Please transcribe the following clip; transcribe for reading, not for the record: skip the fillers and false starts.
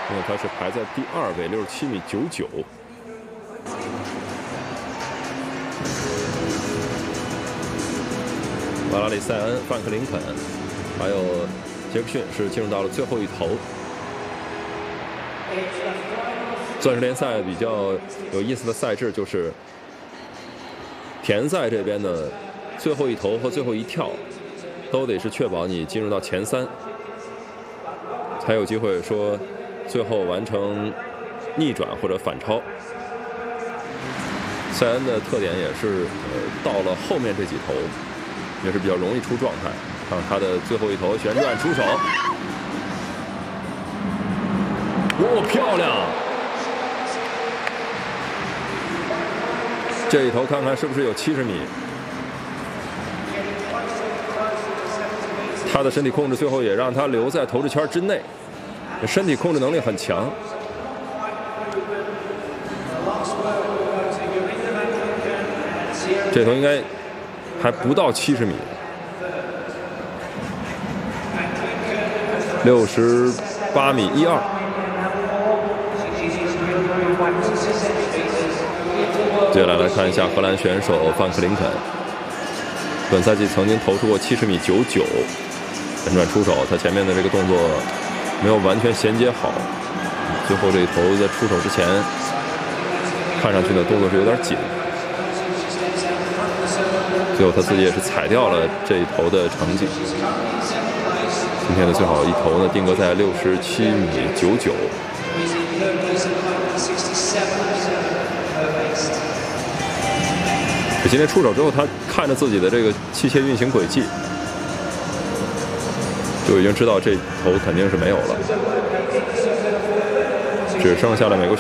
因为他是排在第2位，67.99米。瓦拉里塞恩、范克林肯，还有杰克逊是进入到了最后一头。钻石联赛比较有意思的赛制就是田赛这边的最后一头和最后一跳都得是确保你进入到前3，才有机会说最后完成逆转或者反超。塞恩的特点也是到了后面这几头也是比较容易出状态。看他的最后一头旋转出手，漂亮！这一头看看是不是有70米？他的身体控制最后也让他留在投掷圈之内，身体控制能力很强。这头应该还不到70米，68.12米。接下来看一下荷兰选手范克林肯，本赛季曾经投出过70.99米，旋转出手，他前面的这个动作没有完全衔接好，最后这一头在出手之前，看上去的动作是有点紧，最后他自己也是踩掉了这一头的成绩。今天的最好一头呢，定格在67.99米。今天出手之后，他看着自己的这个器械运行轨迹，就已经知道这头肯定是没有了，只剩下了美国